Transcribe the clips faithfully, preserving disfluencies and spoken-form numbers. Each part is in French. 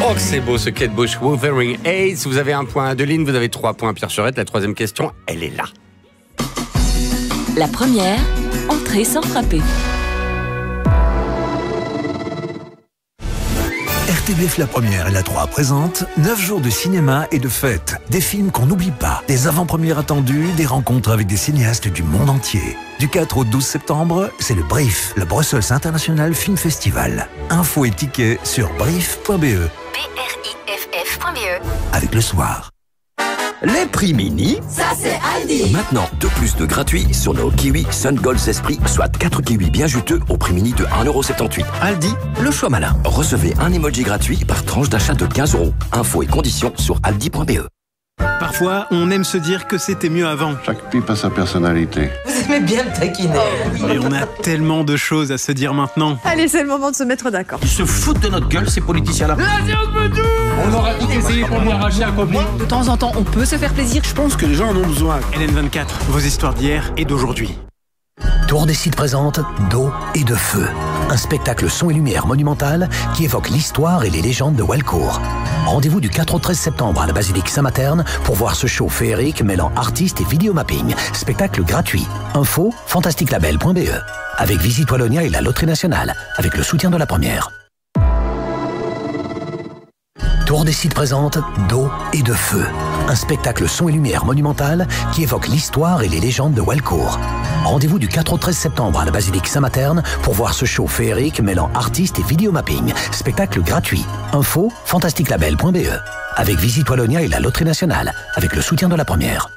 Oh, c'est beau ce Kate Bush, Wuthering Heights. Vous avez un point, Adeline, vous avez trois points, Pierre Surette. La troisième question, elle est là. La première, entrée sans frapper. R T B F La Première et La trois présentent neuf jours de cinéma et de fêtes. Des films qu'on n'oublie pas, des avant-premières attendues, des rencontres avec des cinéastes du monde entier. Du quatre au douze septembre, c'est le Brief, le Brussels International Film Festival. Infos et tickets sur brief point b e. B R I F F point B E. Avec Le Soir. Les prix mini, Ça c'est Aldi. maintenant deux plus deux gratuits sur nos kiwis Sun Gold Esprit, soit quatre kiwis bien juteux au prix mini de un euro soixante-dix-huit. Aldi, le choix malin. Recevez un emoji gratuit par tranche d'achat de quinze euros. Infos et conditions sur aldi point b e. Parfois, on aime se dire que c'était mieux avant. Chaque pipe a sa personnalité. Vous aimez bien me taquiner. Et on a tellement de choses à se dire maintenant. Allez, c'est le moment de se mettre d'accord. Ils se foutent de notre gueule, ces politiciens-là. On aura tout essayé pour lui arracher un copain. De temps en temps, on peut se faire plaisir. Je pense que les gens en ont besoin. L N vingt-quatre, vos histoires d'hier et d'aujourd'hui. Tour des Sites présente d'eau et de feu. Un spectacle son et lumière monumental qui évoque l'histoire et les légendes de Walcourt. Rendez-vous du quatre au treize septembre à la basilique Saint-Materne pour voir ce show féerique mêlant artistes et vidéomapping. Spectacle gratuit. Info fantastique label point b e. Avec Visite Wallonia et la Loterie Nationale. Avec le soutien de La Première. Tour des Sites présente d'eau et de feu. Un spectacle son et lumière monumental qui évoque l'histoire et les légendes de Walcourt. Rendez-vous du quatre au treize septembre à la basilique Saint-Materne pour voir ce show féerique mêlant artistes et vidéomapping. Spectacle gratuit. Info fantastique label point b e. Avec Visite Wallonia et la Loterie Nationale. Avec le soutien de La Première.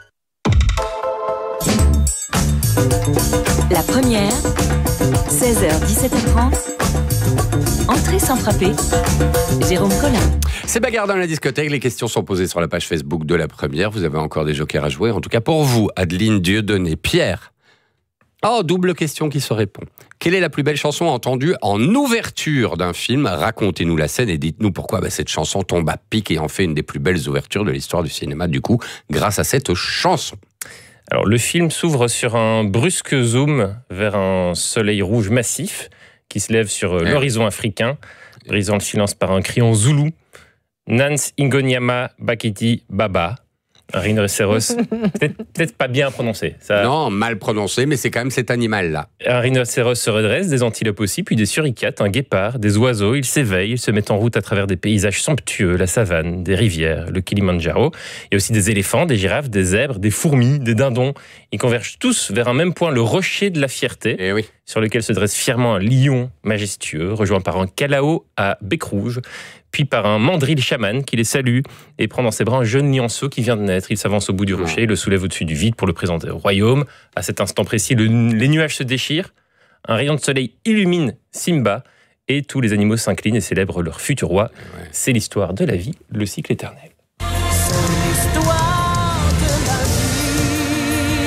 La première, seize heures dix-sept heures trente. Entrée sans frapper. Jérôme Collin. C'est bagarre dans la discothèque. Les questions sont posées sur la page Facebook de La Première. Vous avez encore des jokers à jouer. En tout cas pour vous, Adeline, Dieudonné, Pierre. Oh, double question qui se répond. Quelle est la plus belle chanson entendue en ouverture d'un film? Racontez-nous la scène et dites-nous pourquoi bah, cette chanson tombe à pic et en fait une des plus belles ouvertures de l'histoire du cinéma, du coup, grâce à cette chanson. Alors, le film s'ouvre sur un brusque zoom vers un soleil rouge massif qui se lève sur ouais. l'horizon africain, brisant le silence par un cri en zoulou. Nance Ingonyama Bakiti Baba. Un rhinocéros, peut-être, peut-être pas bien prononcé. Ça... Non, mal prononcé, mais c'est quand même cet animal-là. Un rhinocéros se redresse, des antilopes aussi, puis des suricates, un guépard, des oiseaux. Ils s'éveillent, ils se mettent en route à travers des paysages somptueux, la savane, des rivières, le Kilimandjaro. Il y a aussi des éléphants, des girafes, des zèbres, des fourmis, des dindons. Ils convergent tous vers un même point, le rocher de la fierté, eh oui. sur lequel se dresse fièrement un lion majestueux, rejoint par un calao à bec rouge, puis par un mandril chaman qui les salue et prend dans ses bras un jeune lionceau qui vient de naître. Il s'avance au bout du rocher, le soulève au-dessus du vide pour le présenter au royaume. À cet instant précis, le, les nuages se déchirent, un rayon de soleil illumine Simba et tous les animaux s'inclinent et célèbrent leur futur roi. Ouais. C'est l'histoire de la vie, le cycle éternel. C'est l'histoire de la vie,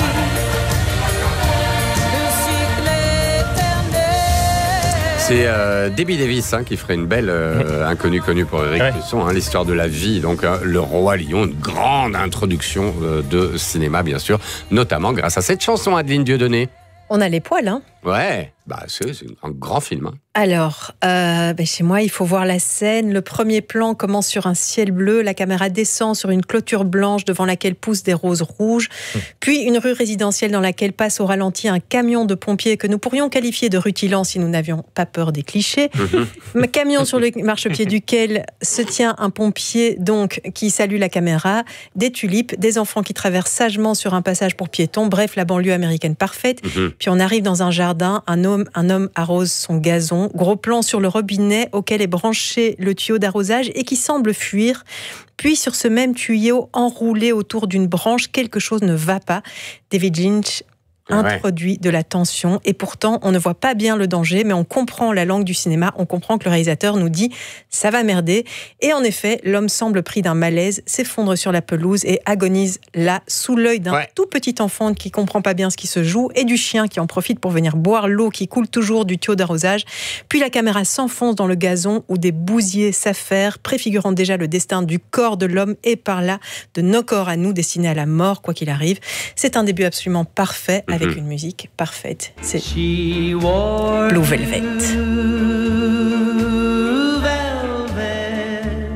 le cycle éternel. C'est euh, Debbie Davis hein, qui ferait une belle euh, inconnue connue pour Éric Cusson, ouais. hein, l'histoire de la vie, donc hein, le roi lion, une grande introduction euh, de cinéma bien sûr, notamment grâce à cette chanson, Adeline Dieudonné. On a les poils, hein. Ouais, bah c'est, c'est un grand film. Hein. Alors, euh, ben chez moi, il faut voir la scène. Le premier plan commence sur un ciel bleu. La caméra descend sur une clôture blanche devant laquelle poussent des roses rouges. Mmh. Puis une rue résidentielle dans laquelle passe au ralenti un camion de pompiers que nous pourrions qualifier de rutilant si nous n'avions pas peur des clichés. Mmh. Un camion sur le marchepied duquel se tient un pompier donc qui salue la caméra. Des tulipes, des enfants qui traversent sagement sur un passage pour piétons. Bref, la banlieue américaine parfaite. Mmh. Puis on arrive dans un jardin. Un homme, un homme arrose son gazon. Gros plan sur le robinet auquel est branché le tuyau d'arrosage et qui semble fuir. Puis sur ce même tuyau enroulé autour d'une branche, quelque chose ne va pas. David Lynch introduit ouais. de la tension et pourtant on ne voit pas bien le danger, mais on comprend la langue du cinéma, on comprend que le réalisateur nous dit ça va merder. Et en effet, l'homme semble pris d'un malaise, s'effondre sur la pelouse et agonise là sous l'œil d'un ouais. tout petit enfant qui comprend pas bien ce qui se joue et du chien qui en profite pour venir boire l'eau qui coule toujours du tuyau d'arrosage. Puis la caméra s'enfonce dans le gazon où des bousiers s'affairent, préfigurant déjà le destin du corps de l'homme et par là de nos corps à nous destinés à la mort quoi qu'il arrive. C'est un début absolument parfait avec mm-hmm. une musique parfaite. C'est Blue Velvet.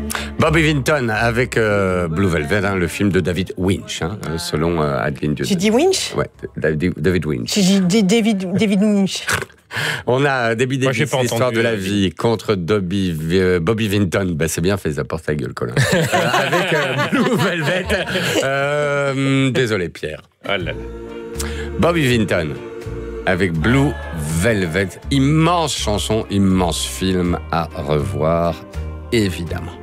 Bobby Vinton avec euh, Blue Velvet, hein, le film de David Winch, hein, selon euh, Adeline Dieudonné. J'ai dit Winch? Ouais, David, David Winch. J'ai dit David, David Winch. On a Debbie Davis, l'histoire de la vie, contre Dobby, euh, Bobby Vinton. Ben, c'est bien fait, ça porte ta gueule, Colin. euh, avec euh, Blue Velvet. Euh, désolé, Pierre. Oh là là. Bobby Vinton avec Blue Velvet. Immense chanson, immense film à revoir, évidemment.